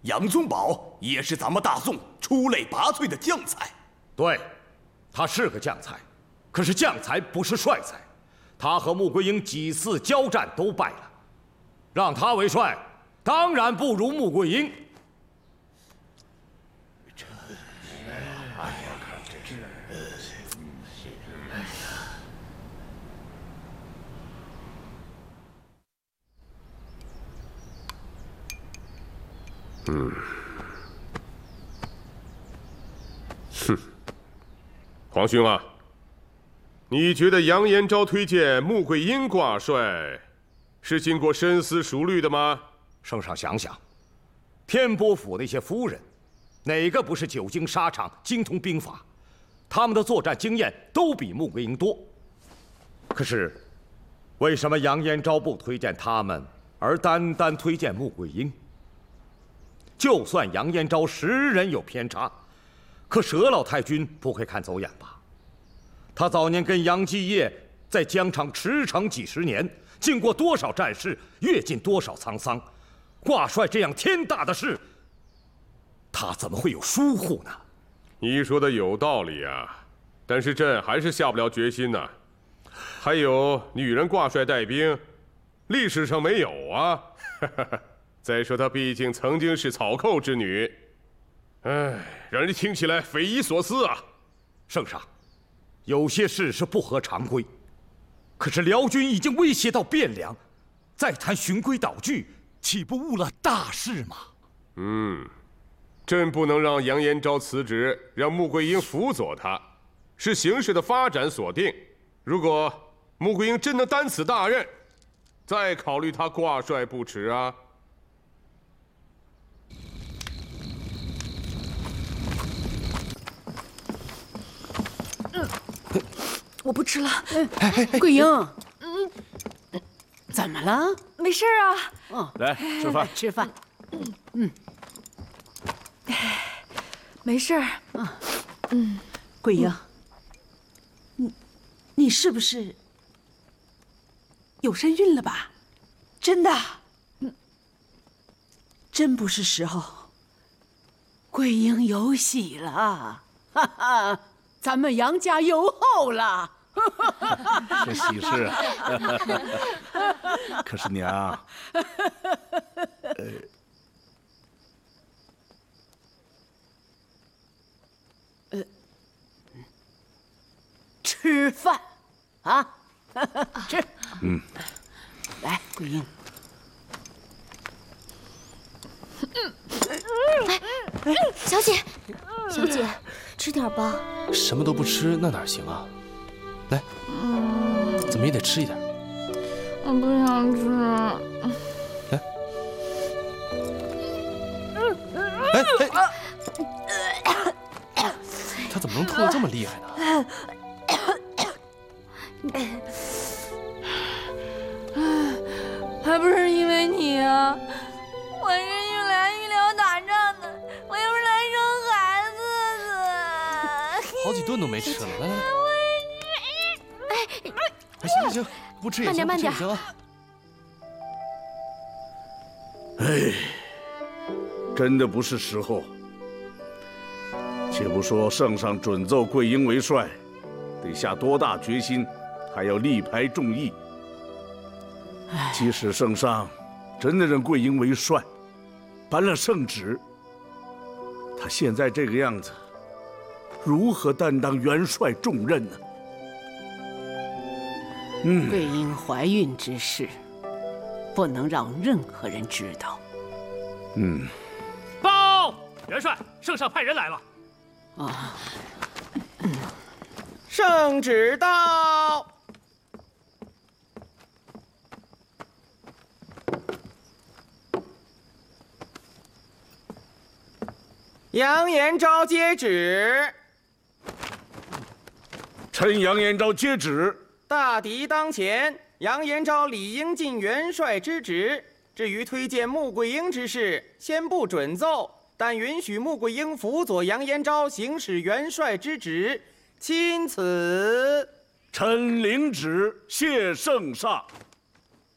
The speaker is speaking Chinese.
杨宗保也是咱们大宋出类拔萃的将才。 对，他是个将才，可是将才不是帅才。他和穆桂英几次交战都败了，让他为帅，当然不如穆桂英。 皇兄啊，你觉得杨延昭推荐穆桂英挂帅，是经过深思熟虑的吗？ 圣上想想，天波府那些夫人，哪个不是久经沙场、精通兵法？他们的作战经验都比穆桂英多。可是，为什么杨延昭不推荐他们，而单单推荐穆桂英？就算杨延昭识人有偏差，可佘老太君不会看走眼吧？他早年跟杨继业在疆场驰骋几十年，经过多少战事，阅尽多少沧桑，挂帅这样天大的事，他怎么会有疏忽呢？ 你说的有道理啊，但是朕还是下不了决心呐。还有女人挂帅带兵，历史上没有啊。再说她毕竟曾经是草寇之女，让人听起来匪夷所思啊。 圣上，有些事是不合常规，可是辽军已经威胁到汴梁，再谈循规蹈矩，岂不误了大事吗？ 朕不能让杨延昭辞职，让穆桂英辅佐他，是形势的发展所定。如果穆桂英真能担此大任，再考虑他挂帅不迟啊。 我不吃了。 桂英，怎么了？ 没事啊。 来吃饭。 吃饭。 没事儿。 桂英，你是不是有身孕了吧？真的？真不是时候。桂英有喜了，哈哈，咱们杨家有后了。 这喜事，可是娘， 吃饭啊，吃。来，桂英。 小姐，小姐，吃点吧。 什么都不吃那哪行啊？来，怎么也得吃一点。 我不想吃。 来，他怎么能吐得这么厉害呢？ 还不是因为你啊！我是用来医疗打仗的，我又不是来生孩子的。 好几顿都没吃了，来来来。行行行，不吃也行， 慢点不吃也行啊。 真的不是时候。且不说圣上准奏桂英为帅，得下多大决心，还要力排众议。即使圣上真的认桂英为帅，颁了圣旨，他现在这个样子，如何担当元帅重任呢？ 桂英怀孕之事，不能让任何人知道。 报，元帅，圣上派人来了。 圣旨到。杨延昭接旨。 臣杨延昭接旨。 大敌当前，杨延昭理应尽元帅之职。至于推荐穆桂英之事，先不准奏，但允许穆桂英辅佐杨延昭行使元帅之职。钦此。 臣领旨，谢圣上。